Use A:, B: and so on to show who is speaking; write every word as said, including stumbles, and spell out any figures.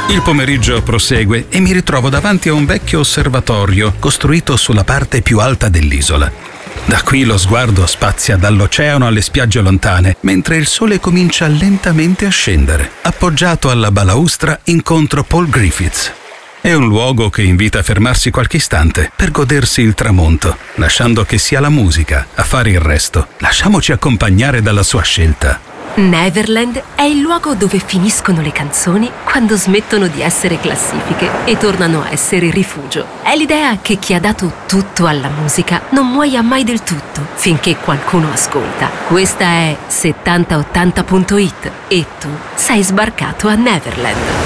A: Il pomeriggio prosegue e mi ritrovo davanti a un vecchio osservatorio costruito sulla parte più alta dell'isola. Da qui lo sguardo spazia dall'oceano alle spiagge lontane, mentre il sole comincia lentamente a scendere. Appoggiato alla balaustra incontro Paul Griffiths. È un luogo che invita a fermarsi qualche istante per godersi il tramonto, lasciando che sia la musica a fare il resto. Lasciamoci accompagnare dalla sua scelta.
B: Neverland è il luogo dove finiscono le canzoni quando smettono di essere classifiche e tornano a essere rifugio. È l'idea che chi ha dato tutto alla musica non muoia mai del tutto finché qualcuno ascolta. Questa è settanta ottanta punto it e tu sei sbarcato a Neverland.